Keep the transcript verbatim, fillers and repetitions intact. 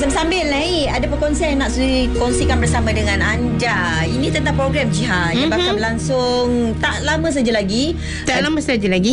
Sambil-sambil ni ada perkongsian yang nak Sri kongsikan bersama dengan anda. Ini tentang program Jihad mm-hmm. yang bakal berlangsung tak lama saja lagi. Tak lama saja lagi.